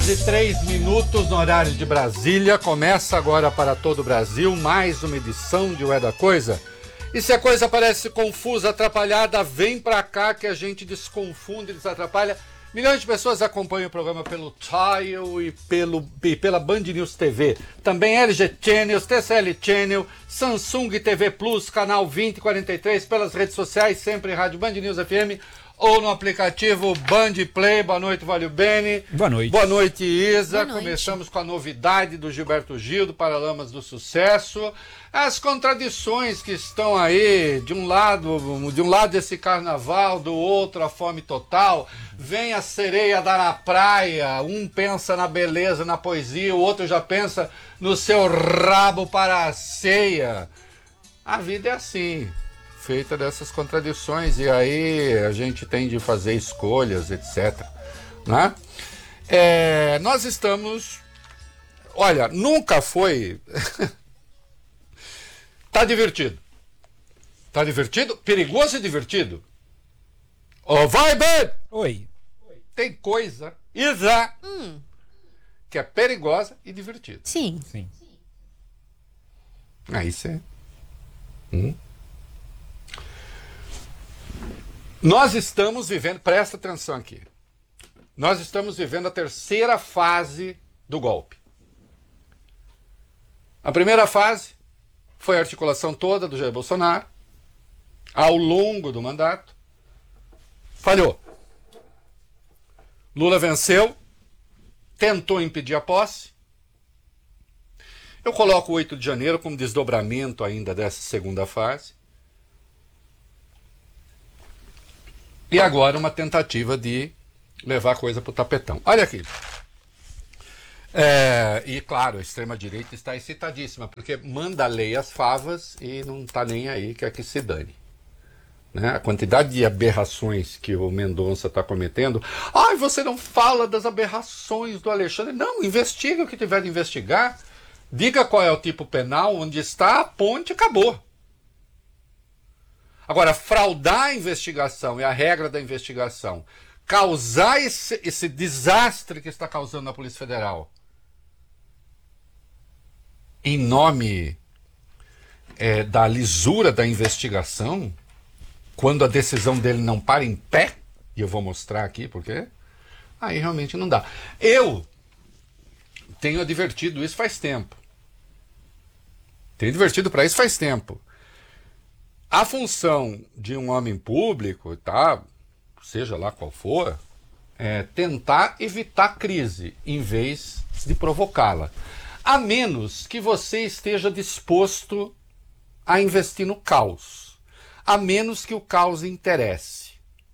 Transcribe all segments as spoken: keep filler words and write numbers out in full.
horas e três minutos no horário de Brasília. Começa agora para todo o Brasil mais uma edição de Ué da Coisa. E se a coisa parece confusa, atrapalhada, vem pra cá que a gente desconfunde, desatrapalha. Milhões de pessoas acompanham o programa pelo Tile e, pelo, e pela Band News T V. Também L G Channel, T C L Channel, Samsung T V Plus, canal vinte e quarenta e três, pelas redes sociais, sempre Rádio Band News F M ou no aplicativo Band Play. Boa noite, Valio Bene. Boa noite. Boa noite, Isa. Boa noite. Começamos com a novidade do Gilberto Gil, do Paralamas do Sucesso. As contradições que estão aí, de um lado, de um lado esse carnaval, do outro a fome total. Vem a sereia dar na praia, um pensa na beleza, na poesia, o outro já pensa no seu rabo para a ceia. A vida é assim, feita dessas contradições, e aí a gente tem de fazer escolhas, etcétera. Né? É, nós estamos... Olha, nunca foi... Tá divertido. Tá divertido? Perigoso e divertido. Ô, vai, Ben! Oi. Tem coisa, Isa, Hum, que é perigosa e divertida. sim. Sim. Aí você... Hum. Nós estamos vivendo... Presta atenção aqui. Nós estamos vivendo a terceira fase do golpe. A primeira fase foi a articulação toda do Jair Bolsonaro ao longo do mandato. Falhou. Lula venceu, tentou impedir a posse. Eu coloco o oito de janeiro como desdobramento ainda dessa segunda fase. E agora uma tentativa de levar a coisa para o tapetão. Olha aqui. É, e claro, a extrema-direita está excitadíssima, porque manda a lei às favas e não está nem aí, quer que se dane. Né? A quantidade de aberrações que o Mendonça está cometendo. Ai, você não fala das aberrações do Alexandre. Não, investiga o que tiver de investigar. Diga qual é o tipo penal, onde está a ponte, acabou. Agora, fraudar a investigação e a regra da investigação, causar esse, esse desastre que está causando na Polícia Federal, em nome é, da lisura da investigação, quando a decisão dele não para em pé, e eu vou mostrar aqui porque aí realmente não dá. Eu tenho advertido isso faz tempo. Tenho advertido para isso faz tempo. A função de um homem público, tá, seja lá qual for, é tentar evitar crise em vez de provocá-la. A menos que você esteja disposto a investir no caos. A menos que o caos interesse.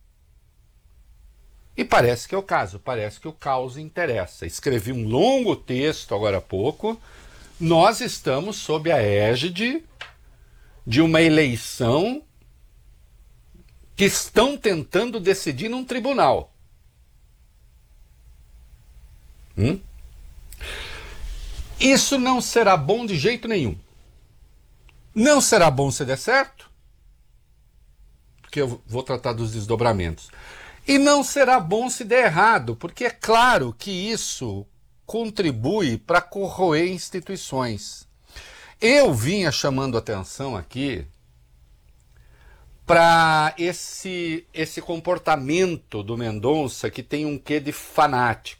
E parece que é o caso, parece que o caos interessa. Escrevi um longo texto agora há pouco. Nós estamos sob a égide de uma eleição que estão tentando decidir num tribunal. Hum? Isso não será bom de jeito nenhum. Não será bom se der certo, porque eu vou tratar dos desdobramentos. E não será bom se der errado, porque é claro que isso contribui para corroer instituições. Eu vinha chamando atenção aqui para esse, esse comportamento do Mendonça que tem um quê de fanático.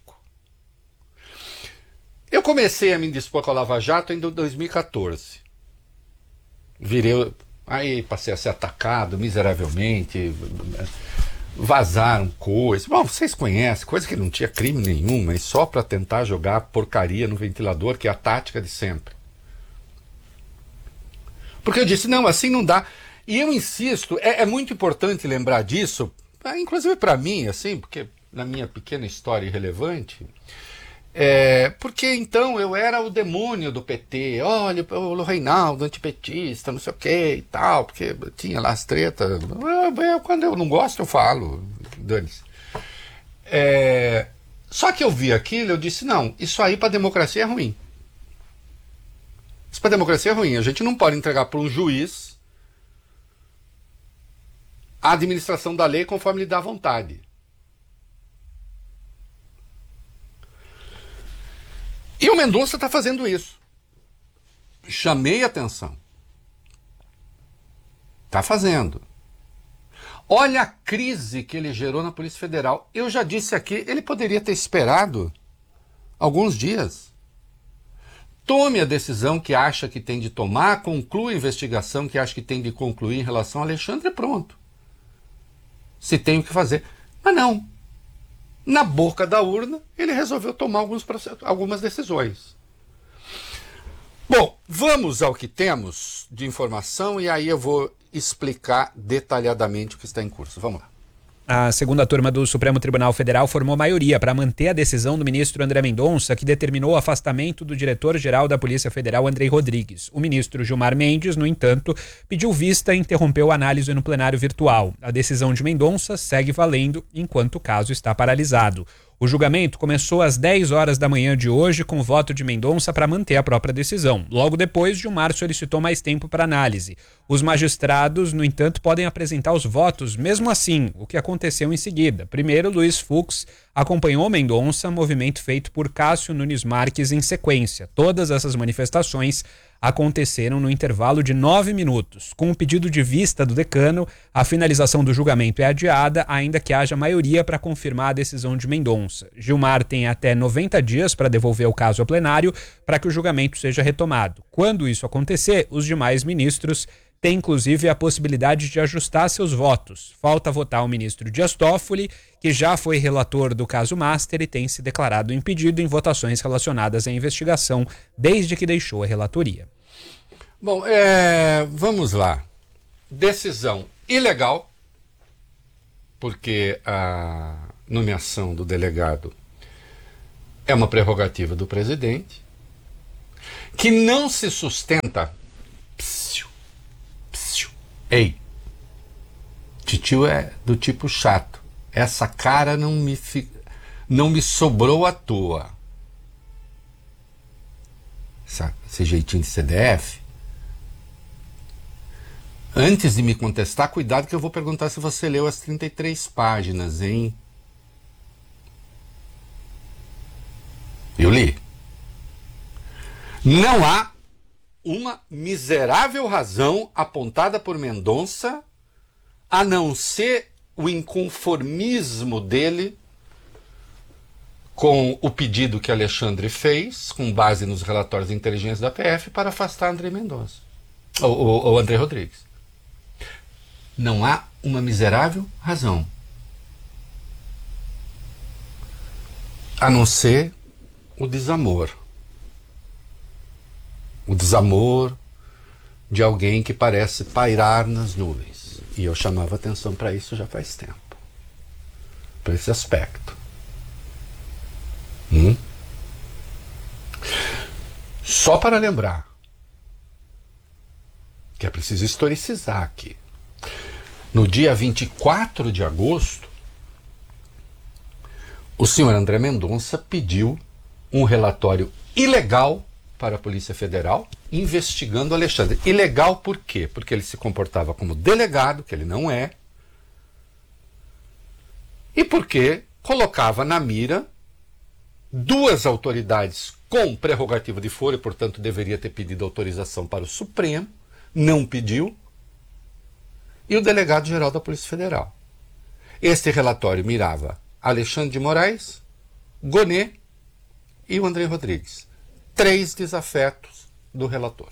Eu comecei a me indispor com a Lava Jato em dois mil e quatorze. Virei, aí passei a ser atacado miseravelmente, vazaram coisas. Bom, vocês conhecem, coisa que não tinha crime nenhum, mas só para tentar jogar porcaria no ventilador, que é a tática de sempre. Porque eu disse, não, assim não dá. E eu insisto, é, é muito importante lembrar disso, inclusive para mim, assim, porque na minha pequena história irrelevante, é, porque então eu era o demônio do P T, olha, o Reinaldo, antipetista, não sei o que e tal, porque tinha lá as tretas. Eu, eu, quando eu não gosto, eu falo, dane-se. É, só que eu vi aquilo, eu disse, não, isso aí para a democracia é ruim. Isso para a democracia é ruim. A gente não pode entregar para um juiz a administração da lei conforme lhe dá vontade. E o Mendonça está fazendo isso. Chamei a atenção. Está fazendo. Olha a crise que ele gerou na Polícia Federal. Eu já disse aqui, ele poderia ter esperado alguns dias. Tome a decisão que acha que tem de tomar, conclua a investigação que acha que tem de concluir em relação a Alexandre e pronto. Se tem o que fazer. Mas não. Na boca da urna, ele resolveu tomar alguns, algumas decisões. Bom, vamos ao que temos de informação e aí eu vou explicar detalhadamente o que está em curso. Vamos lá. A segunda turma do Supremo Tribunal Federal formou maioria para manter a decisão do ministro André Mendonça, que determinou o afastamento do diretor-geral da Polícia Federal, Andrei Rodrigues. O ministro Gilmar Mendes, no entanto, pediu vista e interrompeu a análise no plenário virtual. A decisão de Mendonça segue valendo enquanto o caso está paralisado. O julgamento começou às dez horas da manhã de hoje com o voto de Mendonça para manter a própria decisão. Logo depois, Gilmar solicitou mais tempo para análise. Os magistrados, no entanto, podem apresentar os votos mesmo assim, o que aconteceu em seguida. Primeiro, Luiz Fux acompanhou Mendonça, movimento feito por Cássio Nunes Marques em sequência. Todas essas manifestações aconteceram no intervalo de nove minutos. Com o pedido de vista do decano, a finalização do julgamento é adiada, ainda que haja maioria para confirmar a decisão de Mendonça. Gilmar tem até noventa dias para devolver o caso ao plenário para que o julgamento seja retomado. Quando isso acontecer, os demais ministros têm inclusive a possibilidade de ajustar seus votos. Falta votar o ministro Dias Toffoli, que já foi relator do caso Master e tem se declarado impedido em votações relacionadas à investigação desde que deixou a relatoria. Bom, é, vamos lá. Decisão ilegal, porque a nomeação do delegado é uma prerrogativa do presidente, que não se sustenta. Psiu, psiu. Ei, titio é do tipo chato. Essa cara não me, fi... não me sobrou à toa. Essa, esse jeitinho de C D F. Antes de me contestar, cuidado que eu vou perguntar se você leu as trinta e três páginas, hein? Eu li. Não há uma miserável razão apontada por Mendonça a não ser o inconformismo dele com o pedido que Alexandre fez, com base nos relatórios de inteligência da P F, para afastar André Mendonça, ou, ou, ou André Rodrigues. Não há uma miserável razão a não ser o desamor. O desamor de alguém que parece pairar nas nuvens. E eu chamava atenção para isso já faz tempo. Para esse aspecto. Hum? Só para lembrar que é preciso historicizar aqui. No dia vinte e quatro de agosto, o senhor André Mendonça pediu um relatório ilegal para a Polícia Federal investigando Alexandre. Ilegal por quê? Porque ele se comportava como delegado, que ele não é, e porque colocava na mira duas autoridades com prerrogativa de foro e, portanto, deveria ter pedido autorização para o Supremo, não pediu, e o delegado-geral da Polícia Federal. Este relatório mirava Alexandre de Moraes, Gonê e o André Rodrigues. Três desafetos do relator.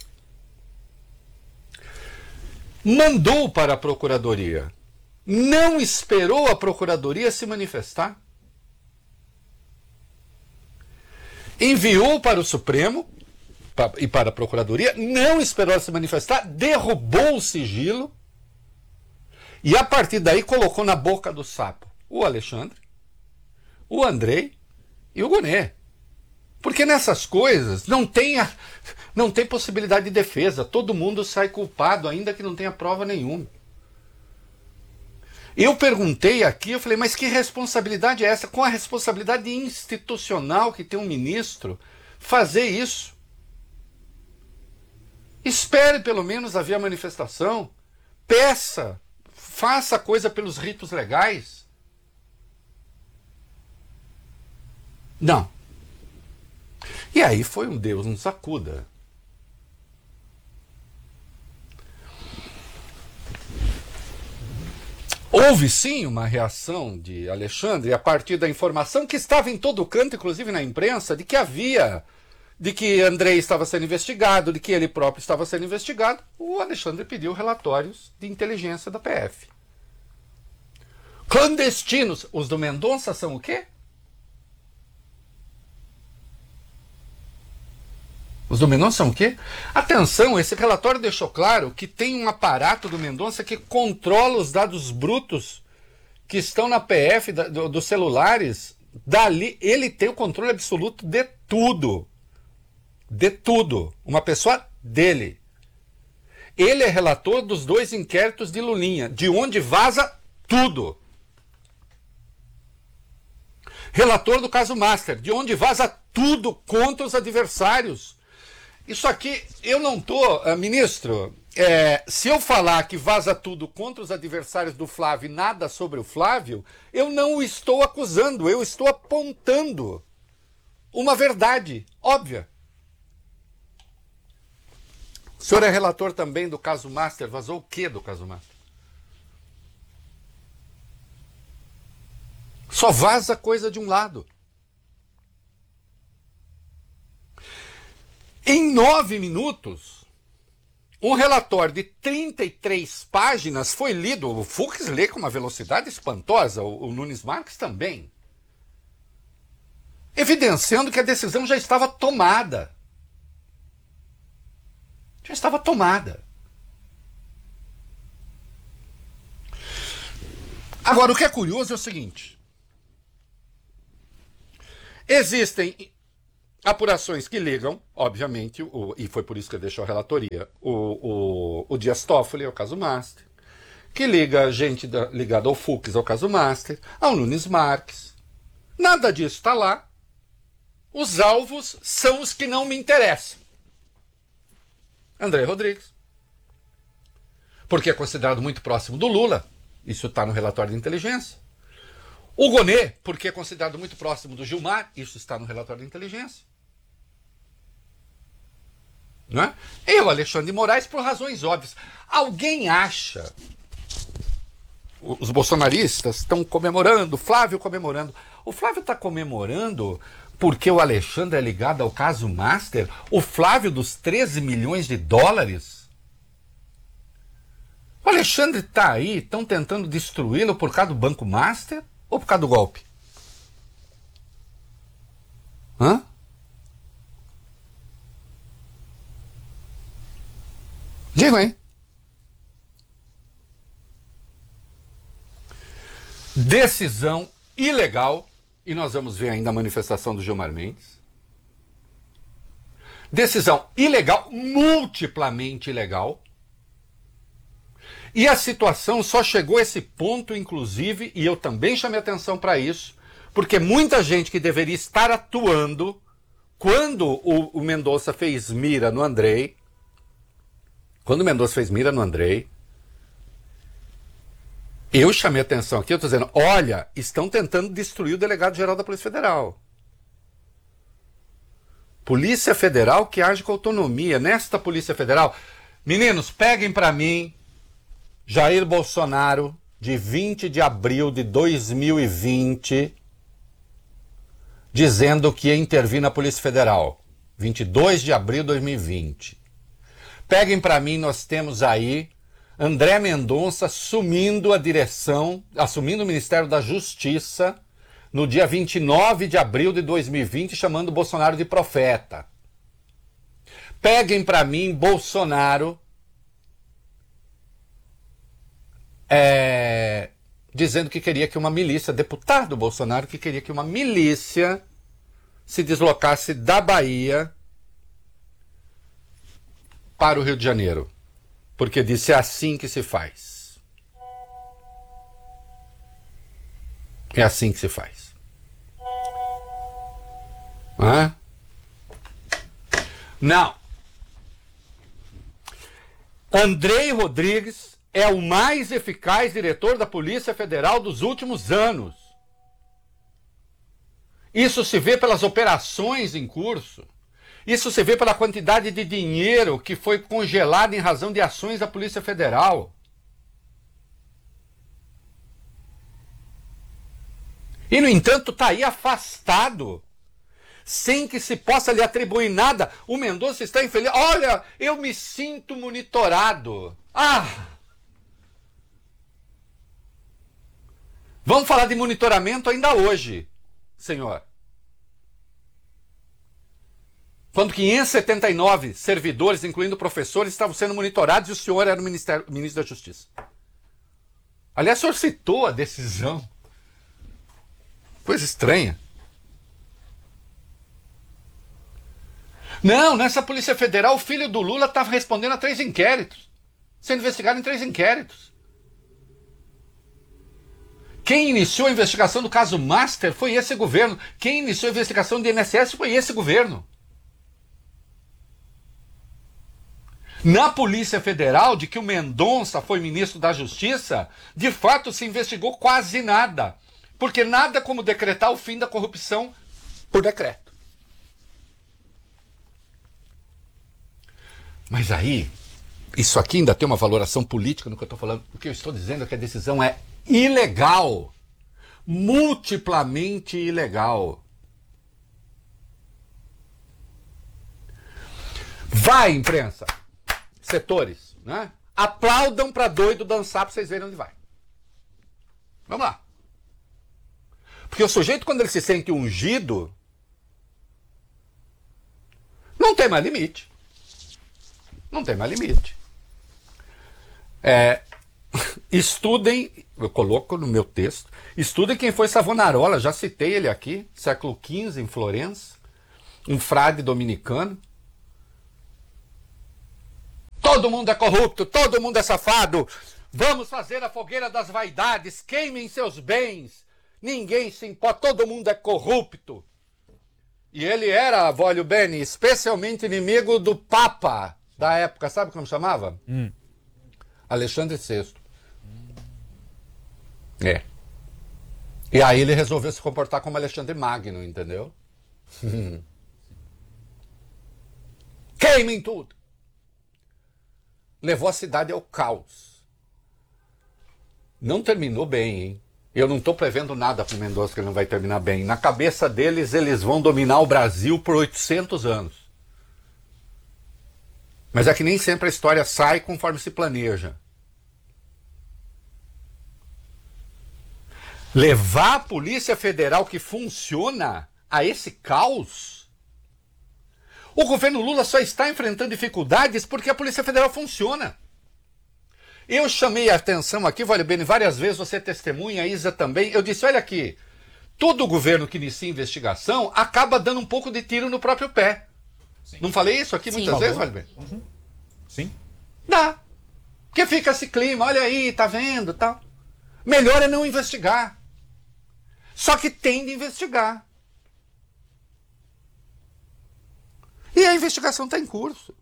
Mandou para a Procuradoria. Não esperou a Procuradoria se manifestar. Enviou para o Supremo e para a Procuradoria. Não esperou se manifestar. Derrubou o sigilo. E a partir daí colocou na boca do sapo o Alexandre, o Andrei e o Gonê. Porque nessas coisas não tem, a, não tem possibilidade de defesa. Todo mundo sai culpado, ainda que não tenha prova nenhuma. Eu perguntei aqui, eu falei, mas que responsabilidade é essa? Com a responsabilidade institucional que tem um ministro fazer isso? Espere pelo menos haver a manifestação. Peça. Faça a coisa pelos ritos legais. Não. E aí foi um Deus nos acuda. Houve sim uma reação de Alexandre a partir da informação que estava em todo canto, inclusive na imprensa, de que havia, de que Andrei estava sendo investigado, de que ele próprio estava sendo investigado. O Alexandre pediu relatórios de inteligência da P F. Clandestinos. Os do Mendonça são o quê? Os do Mendonça são o quê? Atenção, esse relatório deixou claro que tem um aparato do Mendonça que controla os dados brutos que estão na P F da, do, dos celulares. Dali, ele tem o controle absoluto de tudo. De tudo. Uma pessoa dele. Ele é relator dos dois inquéritos de Lulinha, de onde vaza tudo. Relator do caso Master, de onde vaza tudo contra os adversários. Isso aqui, eu não estou, uh, ministro, é, se eu falar que vaza tudo contra os adversários do Flávio e nada sobre o Flávio, eu não o estou acusando, eu estou apontando uma verdade óbvia. O senhor é relator também do caso Master, vazou o que do caso Master? Só vaza coisa de um lado. Em nove minutos, um relatório de trinta e três páginas foi lido. O Fux lê com uma velocidade espantosa, o, o Nunes Marques também. Evidenciando que a decisão já estava tomada. Já estava tomada. Agora, o que é curioso é o seguinte. Existem apurações que ligam, obviamente, o, e foi por isso que ele deixou a relatoria, o, o, o Dias Toffoli ao caso Master, que liga gente da, ligada ao Fux ao caso Master, ao Nunes Marques. Nada disso está lá. Os alvos são os que não me interessam. André Rodrigues. Porque é considerado muito próximo do Lula. Isso está no relatório de inteligência. O Gonê, porque é considerado muito próximo do Gilmar. Isso está no relatório de inteligência. Não é? E o Alexandre de Moraes, por razões óbvias. Alguém acha... Os bolsonaristas estão comemorando, o Flávio comemorando. O Flávio está comemorando porque o Alexandre é ligado ao caso Master? O Flávio dos treze milhões de dólares? O Alexandre está aí, estão tentando destruí-lo por causa do Banco Master ou por causa do golpe? Hã? Digo, hein? Decisão ilegal, e nós vamos ver ainda a manifestação do Gilmar Mendes. Decisão ilegal, multiplamente ilegal. E a situação só chegou a esse ponto, inclusive, e eu também chamei atenção para isso, porque muita gente que deveria estar atuando, quando o, o Mendonça fez mira no Andrei, quando o Mendonça fez mira no Andrei, eu chamei atenção aqui, eu estou dizendo, olha, estão tentando destruir o delegado-geral da Polícia Federal. Polícia Federal que age com autonomia. Nesta Polícia Federal, meninos, peguem para mim Jair Bolsonaro, de vinte de abril de dois mil e vinte, dizendo que ia intervir na Polícia Federal. vinte e dois de abril de dois mil e vinte. Peguem para mim, nós temos aí André Mendonça assumindo a direção, assumindo o Ministério da Justiça no dia vinte e nove de abril de dois mil e vinte, chamando Bolsonaro de profeta. Peguem para mim Bolsonaro é, dizendo que queria que uma milícia, deputado Bolsonaro, que queria que uma milícia se deslocasse da Bahia para o Rio de Janeiro. Porque disse, é assim que se faz. É assim que se faz. Hã? Não. Andrei Rodrigues é o mais eficaz diretor da Polícia Federal dos últimos anos. Isso se vê pelas operações em curso. Isso se vê pela quantidade de dinheiro que foi congelado em razão de ações da Polícia Federal. E, no entanto, está aí afastado, sem que se possa lhe atribuir nada. O Mendonça está infeliz. Olha, eu me sinto monitorado. Ah! Vamos falar de monitoramento ainda hoje, senhor. Quando quinhentos e setenta e nove servidores, incluindo professores, estavam sendo monitorados e o senhor era o ministério, ministro da Justiça. Aliás, o senhor citou a decisão. Coisa estranha. Não, nessa Polícia Federal, o filho do Lula estava respondendo a três inquéritos. Sendo investigado em três inquéritos. Quem iniciou a investigação do caso Master foi esse governo. Quem iniciou a investigação do I N S S foi esse governo. Na Polícia Federal, de que o Mendonça foi ministro da Justiça, de fato se investigou quase nada. Porque nada como decretar o fim da corrupção por decreto. Mas aí, isso aqui ainda tem uma valoração política no que eu estou falando. O que eu estou dizendo é que a decisão é ilegal. Multiplamente ilegal. Vai, imprensa. Setores, né? Aplaudam para doido dançar para vocês verem onde vai. Vamos lá. Porque o sujeito, quando ele se sente ungido, não tem mais limite. Não tem mais limite. É, estudem, eu coloco no meu texto, estudem quem foi Savonarola, já citei ele aqui, século quinze, em Florença, um frade dominicano. Todo mundo é corrupto, todo mundo é safado. Vamos fazer a fogueira das vaidades, queimem seus bens. Ninguém se importa, todo mundo é corrupto. E ele era, Vólio Bene, especialmente inimigo do Papa da época. Sabe como chamava? Hum. Alexandre sexto. É. E aí ele resolveu se comportar como Alexandre Magno, entendeu? Queimem tudo. Levou a cidade ao caos. Não terminou bem, hein? Eu não estou prevendo nada para o Mendonça que ele não vai terminar bem. Na cabeça deles, eles vão dominar o Brasil por oitocentos anos. Mas é que nem sempre a história sai conforme se planeja. Levar a Polícia Federal que funciona a esse caos? O governo Lula só está enfrentando dificuldades porque a Polícia Federal funciona. Eu chamei a atenção aqui, Vale Bene, várias vezes, você testemunha, a Isa também. Eu disse, olha aqui, todo governo que inicia investigação acaba dando um pouco de tiro no próprio pé. Sim. Não falei isso aqui Sim, muitas vezes, Vale Bene? Uhum. Sim. Dá. Porque fica esse clima, olha aí, tá vendo, tal. Melhor é não investigar. Só que tem de investigar. E a investigação está em curso.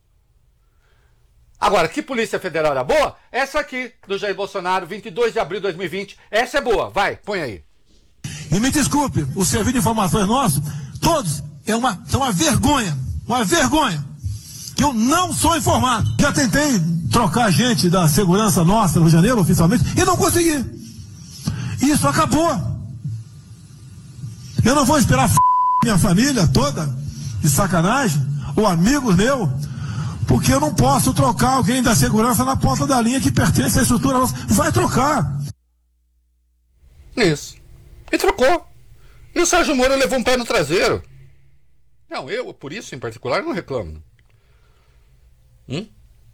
Agora, que Polícia Federal era boa? Essa aqui, do Jair Bolsonaro, vinte e dois de abril de dois mil e vinte. Essa é boa. Vai, põe aí. E me desculpe, o serviço de informações nosso, todos, é uma, é uma vergonha. Uma vergonha. Que eu não sou informado. Já tentei trocar gente da segurança nossa no Rio de Janeiro, oficialmente, e não consegui. Isso acabou. Eu não vou esperar f... minha família toda, de sacanagem, ou amigos meus, porque eu não posso trocar alguém da segurança na ponta da linha que pertence à estrutura nossa. Vai trocar. Isso. E trocou. E o Sérgio Moro levou um pé no traseiro. Não, eu, por isso em particular, não reclamo. Hum?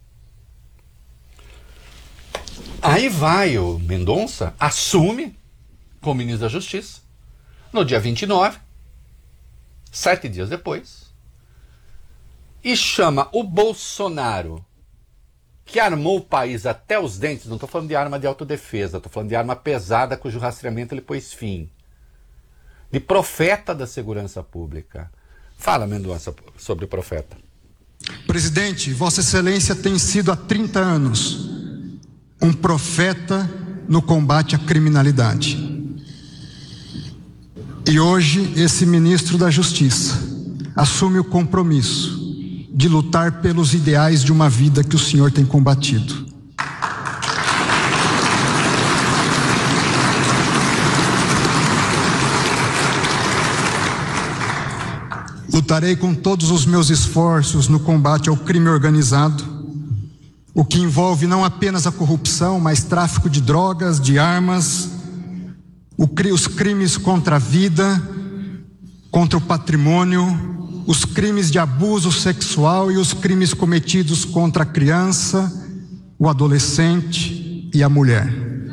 Aí vai o Mendonça, assume como ministro da Justiça, no dia vinte e nove, sete dias depois, e chama o Bolsonaro, que armou o país até os dentes, não estou falando de arma de autodefesa, estou falando de arma pesada cujo rastreamento ele pôs fim, de profeta da segurança pública. Fala, Mendonça, sobre o profeta. Presidente, Vossa Excelência tem sido há trinta anos um profeta no combate à criminalidade. E hoje esse ministro da Justiça assume o compromisso de lutar pelos ideais de uma vida que o senhor tem combatido. Lutarei com todos os meus esforços no combate ao crime organizado, o que envolve não apenas a corrupção, mas tráfico de drogas, de armas, os crimes contra a vida, contra o patrimônio, os crimes de abuso sexual e os crimes cometidos contra a criança, o adolescente e a mulher.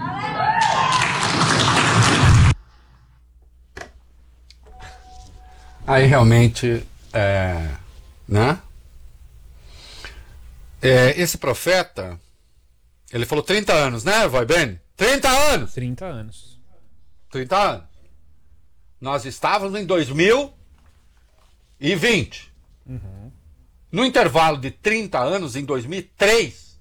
Aí realmente, é, né? É, esse profeta, ele falou trinta anos, né, vai bem? trinta anos! trinta anos. trinta anos. Nós estávamos em dois mil e vinte. Uhum. No intervalo de trinta anos, em dois mil e três,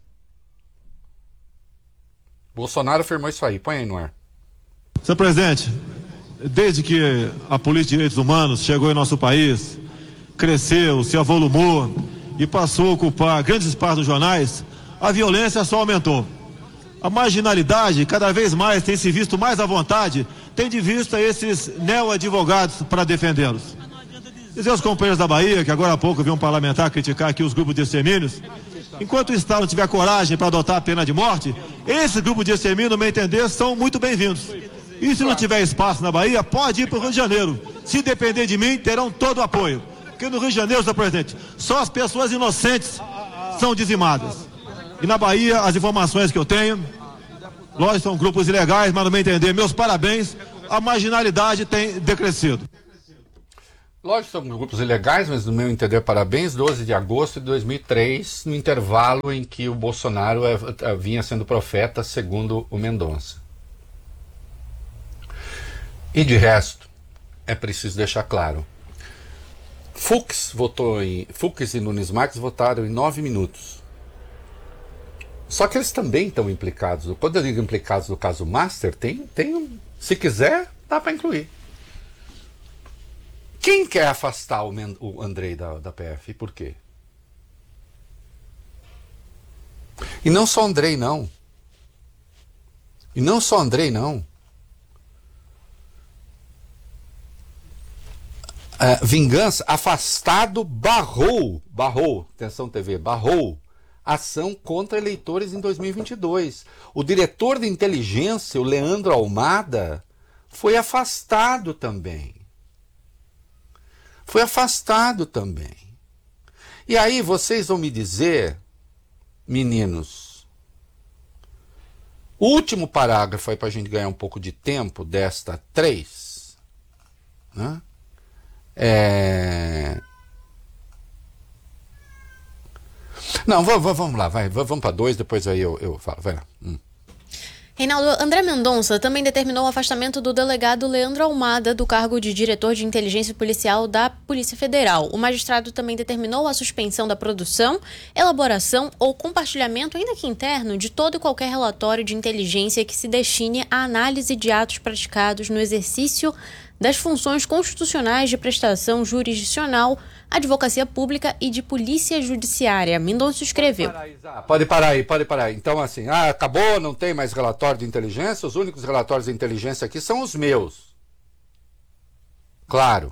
Bolsonaro afirmou isso aí. Põe aí no ar. Senhor presidente, desde que a política de direitos humanos chegou em nosso país, cresceu, se avolumou e passou a ocupar grandes espaços dos jornais, a violência só aumentou. A marginalidade cada vez mais tem se visto mais à vontade, tem de vista esses neo-advogados para defendê-los. Dizer aos companheiros da Bahia, que agora há pouco vi um parlamentar criticar aqui os grupos de extermínios, enquanto o Estado não tiver coragem para adotar a pena de morte, esses grupos de extermínio, no meu entender, são muito bem-vindos. E se não tiver espaço na Bahia, pode ir para o Rio de Janeiro. Se depender de mim, terão todo o apoio. Porque no Rio de Janeiro, senhor presidente, só as pessoas inocentes são dizimadas. E na Bahia, as informações que eu tenho, lógico, são grupos ilegais, mas no meu entender, meus parabéns, a marginalidade tem decrescido. Lógico, são grupos ilegais, mas no meu entender, parabéns, doze de agosto de dois mil e três, no intervalo em que o Bolsonaro vinha sendo profeta, segundo o Mendonça. E de resto, é preciso deixar claro. Fux votou em. Fux e Nunes Marques votaram em nove minutos. Só que eles também estão implicados. Quando eu digo implicados no caso Master, tem, tem um. Se quiser, dá para incluir. Quem quer afastar o, Men, o Andrei da, da P F? E por quê? E não só Andrei, não. E não só Andrei, não. Uh, Vingança, afastado, barrou, barrou, atenção T V, barrou ação contra eleitores em dois mil e vinte e dois. O diretor de inteligência, o Leandro Almada, foi afastado também. Foi afastado também. E aí vocês vão me dizer, meninos, o último parágrafo aí para a gente ganhar um pouco de tempo desta três, né? É... Não, vamos, vamos lá, vai, vamos para dois, depois aí eu, eu falo, vai lá. Hum. Reinaldo, André Mendonça também determinou o afastamento do delegado Leandro Almada do cargo de diretor de inteligência policial da Polícia Federal. O magistrado também determinou a suspensão da produção, elaboração ou compartilhamento, ainda que interno, de todo e qualquer relatório de inteligência que se destine à análise de atos praticados no exercício das funções constitucionais de prestação jurisdicional, advocacia pública e de polícia judiciária. Mendonça escreveu. Pode parar, pode parar aí, pode parar aí. Então, assim, ah, acabou, não tem mais relatório de inteligência, os únicos relatórios de inteligência aqui são os meus. Claro.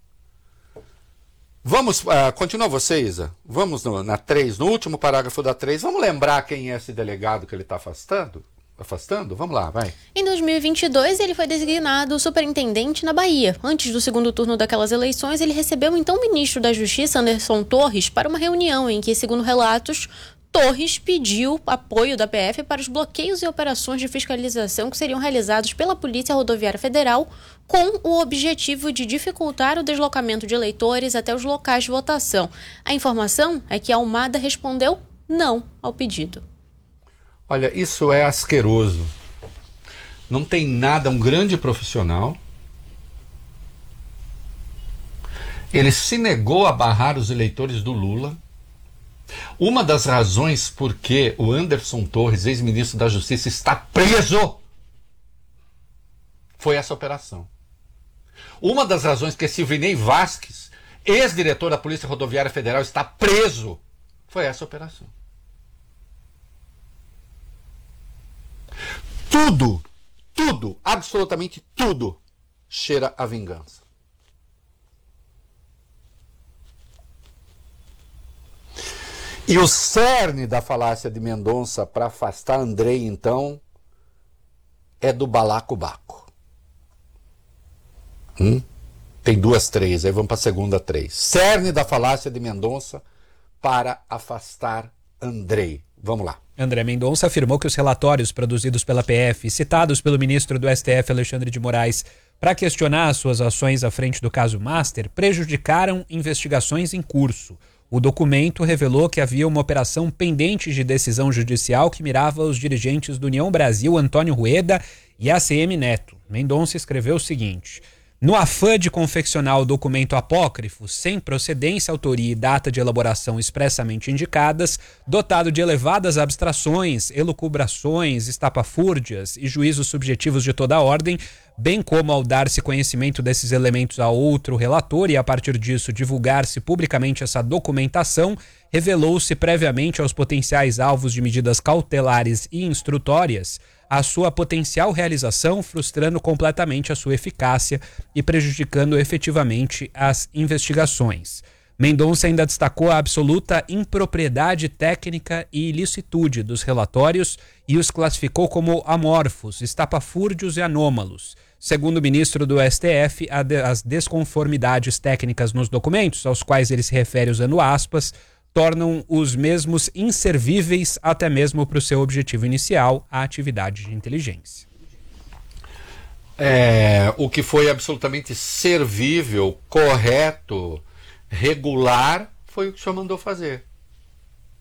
Vamos, uh, continua você, Isa. Vamos no, na três, no último parágrafo da três, vamos lembrar quem é esse delegado que ele está afastando? Afastando? Vamos lá, vai. Em dois mil e vinte e dois, ele foi designado superintendente na Bahia. Antes do segundo turno daquelas eleições, ele recebeu o então ministro da Justiça, Anderson Torres, para uma reunião em que, segundo relatos, Torres pediu apoio da P F para os bloqueios e operações de fiscalização que seriam realizados pela Polícia Rodoviária Federal com o objetivo de dificultar o deslocamento de eleitores até os locais de votação. A informação é que Almada respondeu não ao pedido. Olha, isso é asqueroso. Não tem nada, um grande profissional. Ele se negou a barrar os eleitores do Lula. Uma das razões por que o Anderson Torres, ex-ministro da Justiça, está preso foi essa operação. Uma das razões que Silvinei Vasquez, ex-diretor da Polícia Rodoviária Federal está preso. Foi essa operação. Tudo, tudo, absolutamente tudo cheira a vingança. E o cerne da falácia de Mendonça para afastar Andrei, então, é do balacobaco. Hum? Tem duas três, aí vamos para a segunda três. Cerne da falácia de Mendonça para afastar Andrei. Vamos lá. André Mendonça afirmou que os relatórios produzidos pela P F, citados pelo ministro do S T F, Alexandre de Moraes, para questionar as suas ações à frente do caso Master, prejudicaram investigações em curso. O documento revelou que havia uma operação pendente de decisão judicial que mirava os dirigentes do União Brasil, Antônio Rueda e A C M Neto. Mendonça escreveu o seguinte: no afã de confeccionar o documento apócrifo, sem procedência, autoria e data de elaboração expressamente indicadas, dotado de elevadas abstrações, elucubrações, estapafúrdias e juízos subjetivos de toda a ordem, bem como ao dar-se conhecimento desses elementos a outro relator e, a partir disso, divulgar-se publicamente essa documentação, revelou-se previamente aos potenciais alvos de medidas cautelares e instrutórias a sua potencial realização, frustrando completamente a sua eficácia e prejudicando efetivamente as investigações. Mendonça ainda destacou a absoluta impropriedade técnica e ilicitude dos relatórios e os classificou como amorfos, estapafúrdios e anômalos. Segundo o ministro do S T F, as desconformidades técnicas nos documentos, aos quais ele se refere usando aspas, tornam os mesmos inservíveis até mesmo para o seu objetivo inicial, a atividade de inteligência. É, o que foi absolutamente servível, correto, regular, foi o que o senhor mandou fazer.